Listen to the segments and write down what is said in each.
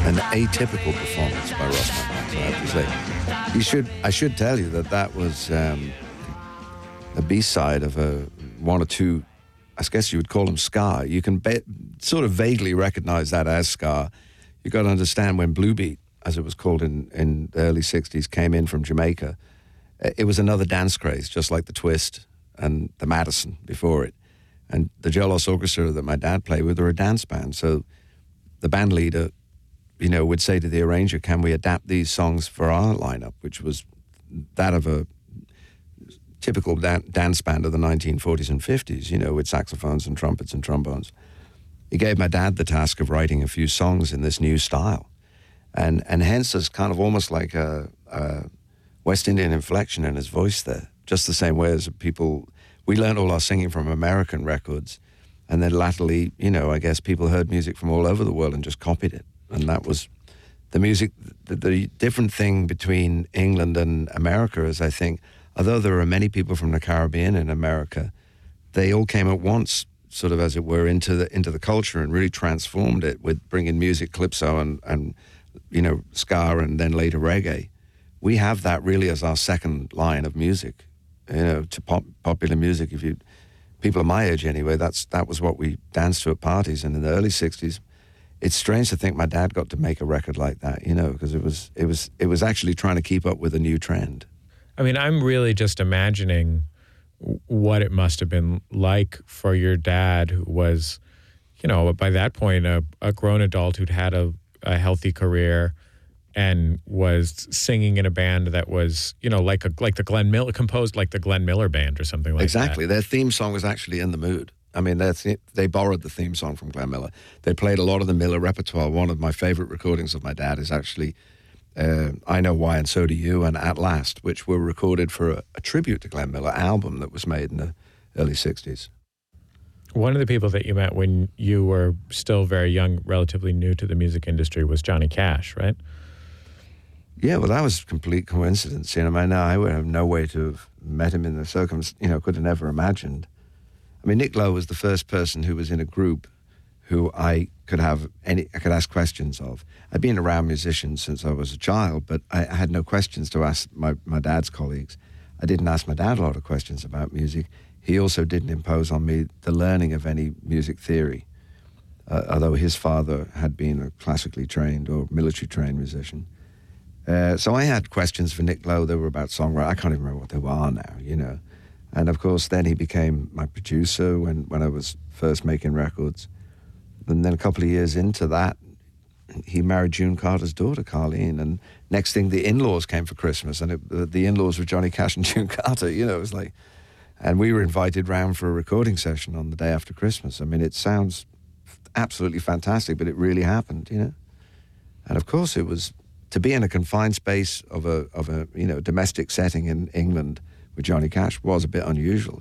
an atypical performance by Ross McNaught, I have to say. I should tell you that was a B-side of one or two, I guess you would call them ska. You can sort of vaguely recognize that as ska. You got to understand when Blue Beat, as it was called in the early 60s, came in from Jamaica, it was another dance craze, just like the Twist and the Madison before it. And the Joe Loss Orchestra that my dad played with were a dance band. So the band leader, would say to the arranger, can we adapt these songs for our lineup, which was that of a typical dance band of the 1940s and 50s, with saxophones and trumpets and trombones. He gave my dad the task of writing a few songs in this new style. And hence there's kind of almost like a West Indian inflection in his voice there, just the same way as we learned all our singing from American records, and then latterly, I guess people heard music from all over the world and just copied it. And that was the music. The different thing between England and America is, I think, although there are many people from the Caribbean in America, they all came at once, sort of as it were, into the culture and really transformed it with bringing music, calypso and ska, and then later reggae. We have that really as our second line of music, to popular music. People of my age anyway, that was what we danced to at parties. And in the early 60s, it's strange to think my dad got to make a record like that, because it was actually trying to keep up with a new trend. I mean, I'm really just imagining what it must have been like for your dad, who was, by that point, a grown adult who'd had a healthy career and was singing in a band that was, like the Glenn Miller, composed like the Glenn Miller Band or something like that. Exactly. Their theme song was actually In the Mood. I mean, they borrowed the theme song from Glenn Miller. They played a lot of the Miller repertoire. One of my favorite recordings of my dad is actually I Know Why and So Do You and At Last, which were recorded for a tribute to Glenn Miller album that was made in the early 60s. One of the people that you met when you were still very young, relatively new to the music industry, was Johnny Cash, right? Yeah, well, that was complete coincidence. I would have no way to have met him in the circumstance, could have never imagined. I mean, Nick Lowe was the first person who was in a group who I could ask questions of. I'd been around musicians since I was a child, but I had no questions to ask my dad's colleagues. I didn't ask my dad a lot of questions about music. He also didn't impose on me the learning of any music theory, although his father had been a classically trained or military trained musician. So I had questions for Nick Lowe. They were about songwriting. I can't even remember what they are now, And of course, then he became my producer when I was first making records. And then a couple of years into that, he married June Carter's daughter, Carlene. And next thing, the in-laws came for Christmas, and the in-laws were Johnny Cash and June Carter. It was like, and we were invited round for a recording session on the day after Christmas. I mean, it sounds absolutely fantastic, but it really happened, And of course, it was to be in a confined space of a domestic setting in England with Johnny Cash was a bit unusual,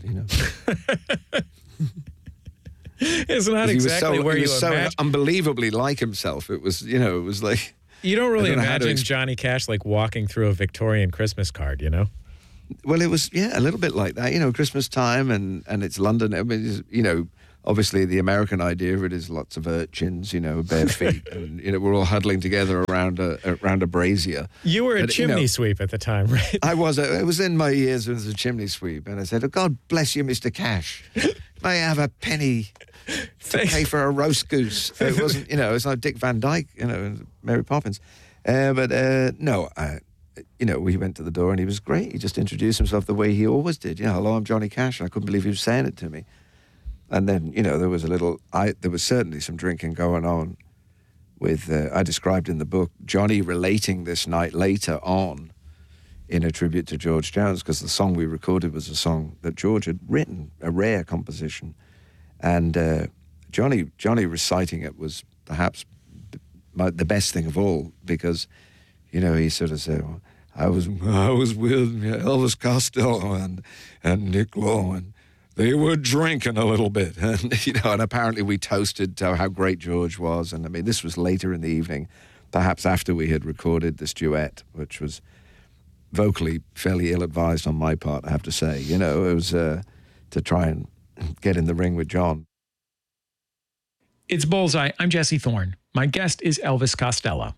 It's not exactly where you imagine. He was so unbelievably like himself. It was, it was like... You don't really imagine Johnny Cash like walking through a Victorian Christmas card, Well, it was, a little bit like that, Christmas time and it's London. I mean, obviously the American idea of it is lots of urchins, bare feet, and we're all huddling together around a brazier. You were a chimney sweep at the time, right? I was. It was in my years as a chimney sweep, and I said, "Oh, God bless you, Mr. Cash. May I have a penny to pay for a roast goose?" It wasn't, it's like Dick Van Dyke, and Mary Poppins, no. We went to the door and he was great. He just introduced himself the way he always did. Hello, I'm Johnny Cash, and I couldn't believe he was saying it to me. And then, there was there was certainly some drinking going on with, I described in the book, Johnny relating this night later on in a tribute to George Jones, because the song we recorded was a song that George had written, a rare composition. And Johnny reciting it was perhaps the best thing of all, because, he sort of said, well, I was with Elvis Costello and Nick Lowe, and they were drinking a little bit, and and apparently we toasted to how great George was. And I mean, this was later in the evening, perhaps after we had recorded this duet, which was vocally fairly ill-advised on my part, I have to say. It was to try and get in the ring with John. It's Bullseye. I'm Jesse Thorne. My guest is Elvis Costello.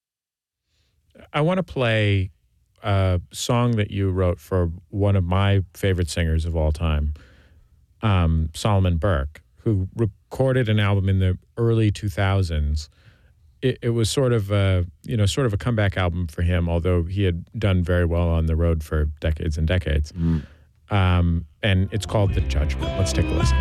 I want to play a song that you wrote for one of my favorite singers of all time, Solomon Burke, who recorded an album in the early 2000s. It was sort of a comeback album for him, although he had done very well on the road for decades and decades. And it's called The Judgment. Let's take a listen.